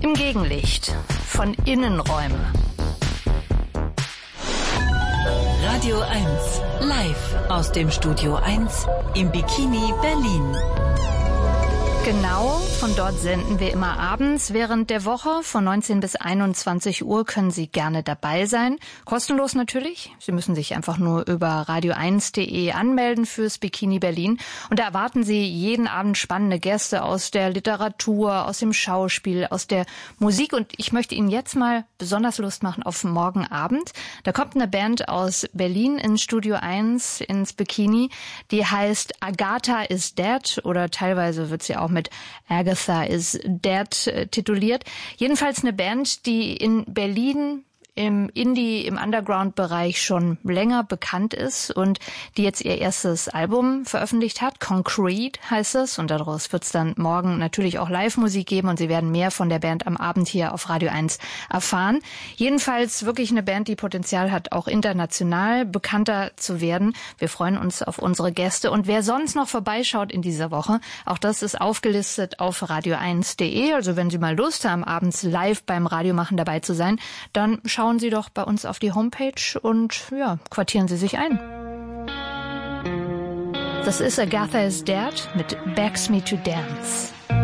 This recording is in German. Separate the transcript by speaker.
Speaker 1: Im Gegenlicht von Innenräumen.
Speaker 2: Radio 1, live aus dem Studio 1 im Bikini Berlin.
Speaker 1: Genau, von dort senden wir immer abends. Während der Woche von 19 bis 21 Uhr können Sie gerne dabei sein. Kostenlos natürlich. Sie müssen sich einfach nur über radio1.de anmelden fürs Bikini Berlin. Und da erwarten Sie jeden Abend spannende Gäste aus der Literatur, aus dem Schauspiel, aus der Musik. Und ich möchte Ihnen jetzt mal besonders Lust machen auf morgen Abend. Da kommt eine Band aus Berlin ins Studio 1, ins Bikini. Die heißt Agatha is Dead oder teilweise wird sie auch mit Agatha is Dead tituliert. Jedenfalls eine Band, die in Berlin im Indie, im Underground-Bereich schon länger bekannt ist und die jetzt ihr erstes Album veröffentlicht hat. Concrete heißt es und daraus wird es dann morgen natürlich auch Live-Musik geben und Sie werden mehr von der Band am Abend hier auf Radio 1 erfahren. Jedenfalls wirklich eine Band, die Potenzial hat, auch international bekannter zu werden. Wir freuen uns auf unsere Gäste und wer sonst noch vorbeischaut in dieser Woche, auch das ist aufgelistet auf radio1.de. Also wenn Sie mal Lust haben, abends live beim Radiomachen dabei zu sein, dann schauen Sie doch bei uns auf die Homepage und ja, quartieren Sie sich ein. Das ist Agatha is Dead mit Begs Me to Dance.